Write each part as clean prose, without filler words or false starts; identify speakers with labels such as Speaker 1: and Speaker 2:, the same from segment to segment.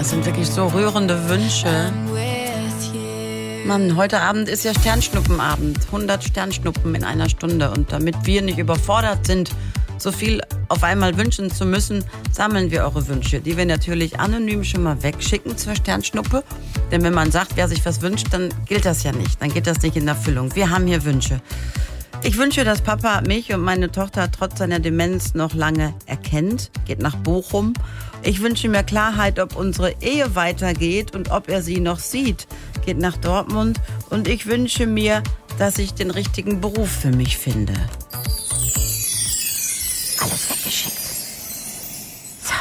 Speaker 1: Das sind wirklich so rührende Wünsche. Mann, heute Abend ist ja Sternschnuppenabend. 100 Sternschnuppen in einer Stunde. Und damit wir nicht überfordert sind, so viel auf einmal wünschen zu müssen, sammeln wir eure Wünsche, die wir natürlich anonym schon mal wegschicken zur Sternschnuppe. Denn wenn man sagt, wer sich was wünscht, dann gilt das ja nicht. Dann geht das nicht in Erfüllung. Wir haben hier Wünsche. Ich wünsche, dass Papa mich und meine Tochter trotz seiner Demenz noch lange erkennt. Geht nach Bochum. Ich wünsche mir Klarheit, ob unsere Ehe weitergeht und ob er sie noch sieht. Geht nach Dortmund. Und ich wünsche mir, dass ich den richtigen Beruf für mich finde. Alles weggeschickt. So.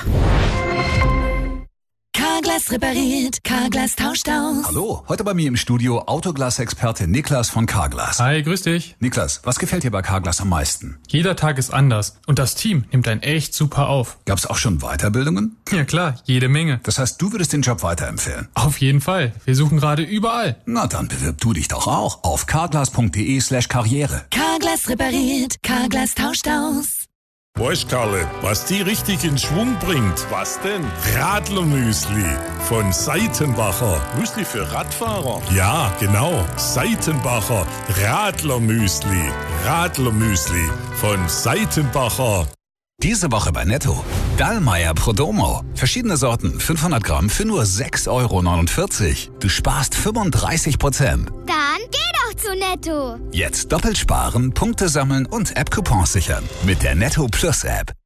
Speaker 2: Carglass repariert, Carglass tauscht aus.
Speaker 3: Hallo, heute bei mir im Studio Autoglas-Experte Niklas von Carglass.
Speaker 4: Hi, grüß dich.
Speaker 3: Niklas, was gefällt dir bei Carglass am meisten?
Speaker 4: Jeder Tag ist anders und das Team nimmt einen echt super auf.
Speaker 3: Gab's auch schon Weiterbildungen?
Speaker 4: Ja klar, jede Menge.
Speaker 3: Das heißt, du würdest den Job weiterempfehlen?
Speaker 4: Auf jeden Fall. Wir suchen gerade überall.
Speaker 3: Na, dann bewirb du dich doch auch auf carglass.de/karriere.
Speaker 2: Carglass repariert, Carglass tauscht aus.
Speaker 5: Weißt Karle, was die richtig in Schwung bringt? Was denn? Radlermüsli von Seitenbacher. Müsli für Radfahrer? Ja, genau. Seitenbacher Radlermüsli. Radlermüsli von Seitenbacher.
Speaker 3: Diese Woche bei Netto. Dallmayr Prodomo. Verschiedene Sorten, 500 Gramm für nur 6,49 €. Du sparst 35%.
Speaker 6: Dann geh doch zu Netto.
Speaker 3: Jetzt doppelt sparen, Punkte sammeln und App-Coupons sichern. Mit der Netto Plus App.